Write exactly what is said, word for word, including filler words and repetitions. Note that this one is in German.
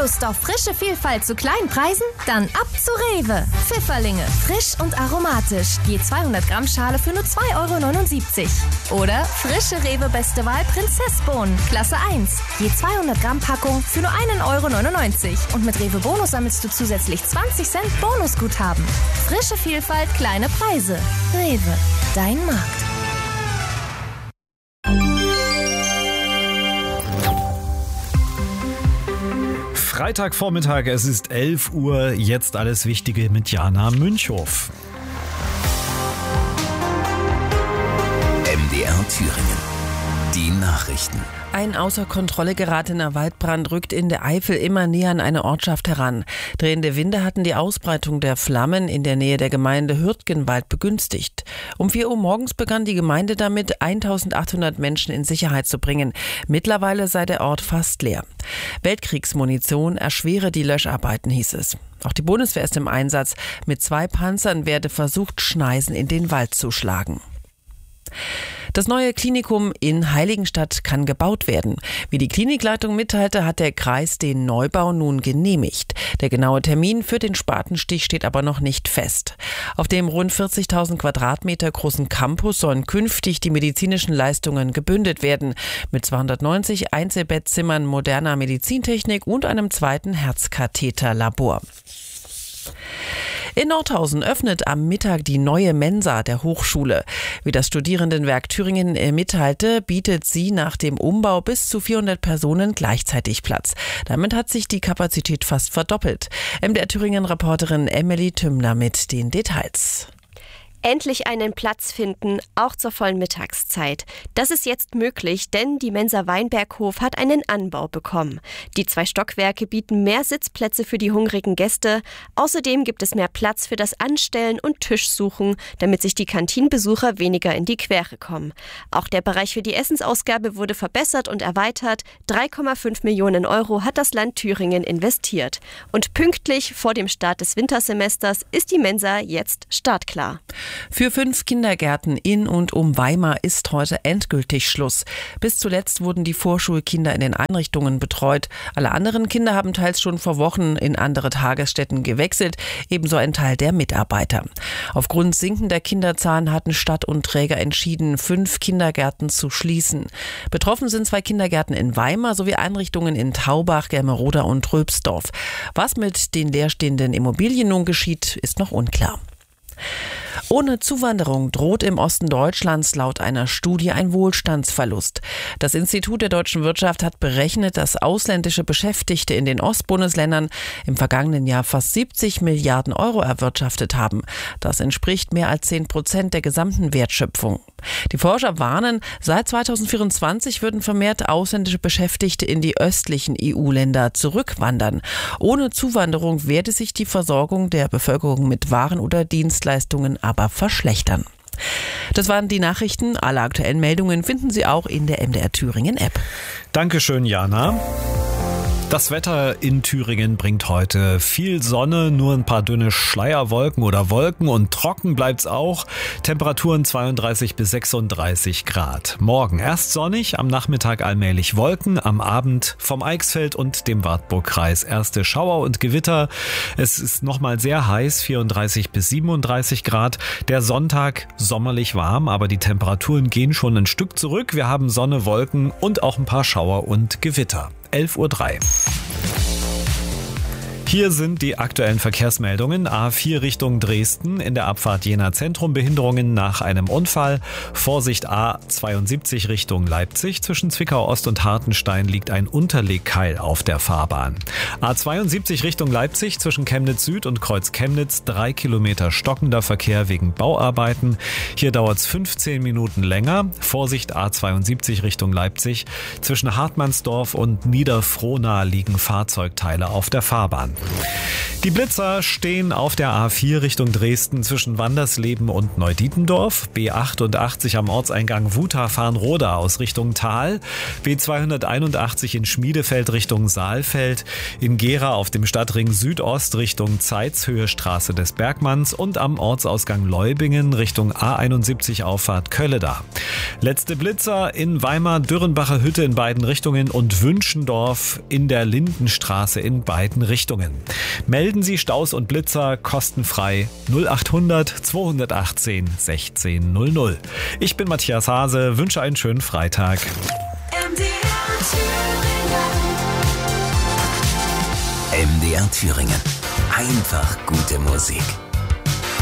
Lust auf frische Vielfalt zu kleinen Preisen? Dann ab zu Rewe. Pfifferlinge, frisch und aromatisch. Je zweihundert Gramm Schale für nur zwei Euro neunundsiebzig. Oder frische Rewe Beste Wahl Prinzessbohnen, Klasse eins. Je zweihundert Gramm Packung für nur einen Euro neunundneunzig. Und mit Rewe Bonus sammelst du zusätzlich zwanzig Cent Bonusguthaben. Frische Vielfalt, kleine Preise. Rewe, dein Markt. Freitagvormittag, es ist elf Uhr, jetzt alles Wichtige mit Jana Münchhoff. M D R Thüringen. Die Nachrichten. Ein außer Kontrolle geratener Waldbrand rückt in der Eifel immer näher an eine Ortschaft heran. Drehende Winde hatten die Ausbreitung der Flammen in der Nähe der Gemeinde Hürtgenwald begünstigt. Um vier Uhr morgens begann die Gemeinde damit, eintausendachthundert Menschen in Sicherheit zu bringen. Mittlerweile sei der Ort fast leer. Weltkriegsmunition erschwere die Löscharbeiten, hieß es. Auch die Bundeswehr ist im Einsatz. Mit zwei Panzern werde versucht, Schneisen in den Wald zu schlagen. Das neue Klinikum in Heiligenstadt kann gebaut werden. Wie die Klinikleitung mitteilte, hat der Kreis den Neubau nun genehmigt. Der genaue Termin für den Spatenstich steht aber noch nicht fest. Auf dem rund vierzigtausend Quadratmeter großen Campus sollen künftig die medizinischen Leistungen gebündelt werden. Mit zweihundertneunzig Einzelbettzimmern, moderner Medizintechnik und einem zweiten Herzkatheterlabor. In Nordhausen öffnet am Mittag die neue Mensa der Hochschule. Wie das Studierendenwerk Thüringen mitteilte, bietet sie nach dem Umbau bis zu vierhundert Personen gleichzeitig Platz. Damit hat sich die Kapazität fast verdoppelt. M D R Thüringen-Reporterin Emily Tümner mit den Details. Endlich einen Platz finden, auch zur vollen Mittagszeit. Das ist jetzt möglich, denn die Mensa Weinberghof hat einen Anbau bekommen. Die zwei Stockwerke bieten mehr Sitzplätze für die hungrigen Gäste. Außerdem gibt es mehr Platz für das Anstellen und Tischsuchen, damit sich die Kantinenbesucher weniger in die Quere kommen. Auch der Bereich für die Essensausgabe wurde verbessert und erweitert. drei Komma fünf Millionen Euro hat das Land Thüringen investiert. Und pünktlich vor dem Start des Wintersemesters ist die Mensa jetzt startklar. Für fünf Kindergärten in und um Weimar ist heute endgültig Schluss. Bis zuletzt wurden die Vorschulkinder in den Einrichtungen betreut. Alle anderen Kinder haben teils schon vor Wochen in andere Tagesstätten gewechselt, ebenso ein Teil der Mitarbeiter. Aufgrund sinkender Kinderzahlen hatten Stadt und Träger entschieden, fünf Kindergärten zu schließen. Betroffen sind zwei Kindergärten in Weimar sowie Einrichtungen in Taubach, Germeroda und Röpsdorf. Was mit den leerstehenden Immobilien nun geschieht, ist noch unklar. Ohne Zuwanderung droht im Osten Deutschlands laut einer Studie ein Wohlstandsverlust. Das Institut der deutschen Wirtschaft hat berechnet, dass ausländische Beschäftigte in den Ostbundesländern im vergangenen Jahr fast siebzig Milliarden Euro erwirtschaftet haben. Das entspricht mehr als zehn Prozent der gesamten Wertschöpfung. Die Forscher warnen, seit zweitausendvierundzwanzig würden vermehrt ausländische Beschäftigte in die östlichen E U-Länder zurückwandern. Ohne Zuwanderung werde sich die Versorgung der Bevölkerung mit Waren oder Dienstleistungen aber verschlechtern. Das waren die Nachrichten. Alle aktuellen Meldungen finden Sie auch in der M D R Thüringen App. Dankeschön, Jana. Das Wetter in Thüringen bringt heute viel Sonne, nur ein paar dünne Schleierwolken oder Wolken und trocken bleibt's auch. Temperaturen zweiunddreißig bis sechsunddreißig Grad. Morgen erst sonnig, am Nachmittag allmählich Wolken, am Abend vom Eichsfeld und dem Wartburgkreis erste Schauer und Gewitter. Es ist nochmal sehr heiß, vierunddreißig bis siebenunddreißig Grad. Der Sonntag sommerlich warm, aber die Temperaturen gehen schon ein Stück zurück. Wir haben Sonne, Wolken und auch ein paar Schauer und Gewitter. elf Uhr drei. Hier sind die aktuellen Verkehrsmeldungen. A vier Richtung Dresden, in der Abfahrt Jena Zentrum Behinderungen nach einem Unfall. Vorsicht A zweiundsiebzig Richtung Leipzig. Zwischen Zwickau Ost und Hartenstein liegt ein Unterlegkeil auf der Fahrbahn. A zweiundsiebzig Richtung Leipzig zwischen Chemnitz Süd und Kreuz Chemnitz. Drei Kilometer stockender Verkehr wegen Bauarbeiten. Hier dauert es fünfzehn Minuten länger. Vorsicht A zweiundsiebzig Richtung Leipzig. Zwischen Hartmannsdorf und Niederfrohna liegen Fahrzeugteile auf der Fahrbahn. Die Blitzer stehen auf der A vier Richtung Dresden zwischen Wandersleben und Neudietendorf. B achtundachtzig am Ortseingang Wutha-Farnroda aus Richtung Tal. B zweihunderteinundachtzig in Schmiedefeld Richtung Saalfeld. In Gera auf dem Stadtring Südost Richtung Zeitshöhe Straße des Bergmanns und am Ortsausgang Leubingen Richtung A einundsiebzig Auffahrt Kölleda. Letzte Blitzer in Weimar-Dürrenbacher Hütte in beiden Richtungen und Wünschendorf in der Lindenstraße in beiden Richtungen. Melden Sie Staus und Blitzer kostenfrei null achthundert zweihundertachtzehn sechzehn null null. Ich bin Matthias Hase, wünsche einen schönen Freitag. M D R Thüringen. Einfach gute Musik.